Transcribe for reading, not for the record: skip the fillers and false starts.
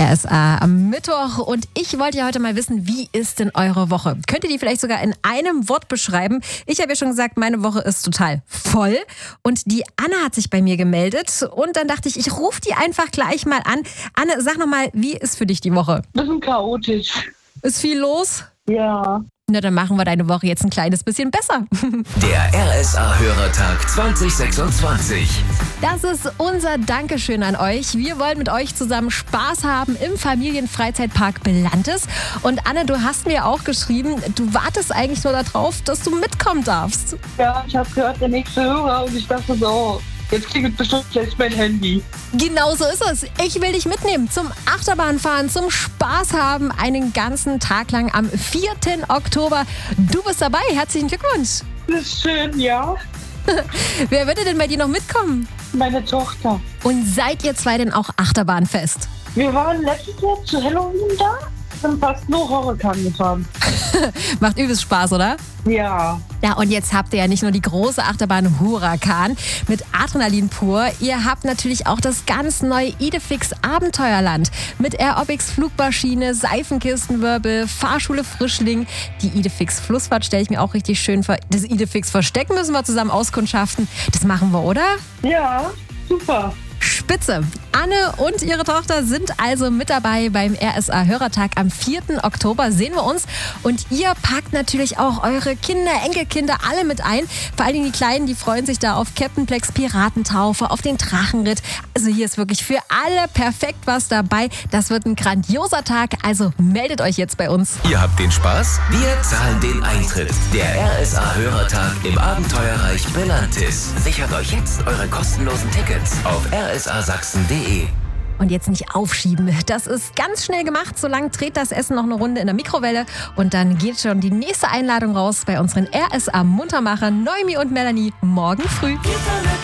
RSA am Mittwoch und ich wollte ja heute mal wissen, wie ist denn eure Woche? Könnt ihr die vielleicht sogar in einem Wort beschreiben? Ich habe ja schon gesagt, meine Woche ist total voll und die Anne hat sich bei mir gemeldet und dann dachte ich rufe die einfach gleich mal an. Anne, sag nochmal, wie ist für dich die Woche? Bisschen chaotisch. Ist viel los? Ja. Na, dann machen wir deine Woche jetzt ein kleines bisschen besser. Der RSA-Hörertag 2026. Das ist unser Dankeschön an euch. Wir wollen mit euch zusammen Spaß haben im Familienfreizeitpark Belantes. Und Anne, du hast mir auch geschrieben, du wartest eigentlich nur darauf, dass du mitkommen darfst. Ja, ich habe gehört, der nächste Hörer und ich dachte so, jetzt klingelt bestimmt gleich mein Handy. Genau so ist es. Ich will dich mitnehmen zum Achterbahnfahren, zum Spaß haben, einen ganzen Tag lang am 4. Oktober. Du bist dabei. Herzlichen Glückwunsch. Das ist schön, ja. Wer würde denn bei dir noch mitkommen? Meine Tochter. Und seid ihr zwei denn auch achterbahnfest? Wir waren letztes Jahr zu Halloween da, sind fast nur Horrorkahn gefahren. Macht übelst Spaß, oder? Ja. Ja, und jetzt habt ihr ja nicht nur die große Achterbahn Huracan mit Adrenalin pur, ihr habt natürlich auch das ganz neue Idefix Abenteuerland mit Aerobics Flugmaschine, Seifenkistenwirbel, Fahrschule Frischling. Die Idefix Flussfahrt stelle ich mir auch richtig schön vor. Das Idefix Versteck müssen wir zusammen auskundschaften. Das machen wir, oder? Ja, super. Spitze. Anne und ihre Tochter sind also mit dabei beim RSA-Hörertag am 4. Oktober. Sehen wir uns. Und ihr packt natürlich auch eure Kinder, Enkelkinder alle mit ein. Vor allen Dingen die Kleinen, die freuen sich da auf Captain Plex Piratentaufe, auf den Drachenritt. Also hier ist wirklich für alle perfekt was dabei. Das wird ein grandioser Tag. Also meldet euch jetzt bei uns. Ihr habt den Spaß? Wir zahlen den Eintritt. Der RSA-Hörertag im Abenteuerreich Belantes. Sichert euch jetzt eure kostenlosen Tickets auf rsasachsen.de. Und jetzt nicht aufschieben. Das ist ganz schnell gemacht. So lange dreht das Essen noch eine Runde in der Mikrowelle. Und dann geht schon die nächste Einladung raus bei unseren RSA-Muntermachern Noemi und Melanie morgen früh.